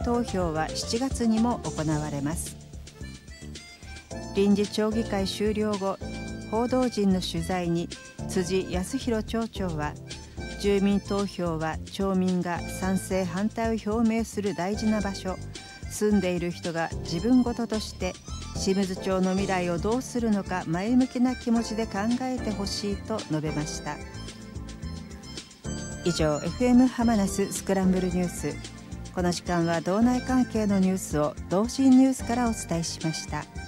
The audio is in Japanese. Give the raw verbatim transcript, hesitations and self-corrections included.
投票はしちがつにも行われます。臨時町議会終了後、報道陣の取材に辻康弘町長は、住民投票は町民が賛成反対を表明する大事な場所、住んでいる人が自分事として清水町の未来をどうするのか前向きな気持ちで考えてほしいと述べました。以上 エフエム ハマナススクランブルニュース。この時間は道内関係のニュースを同心ニュースからお伝えしました。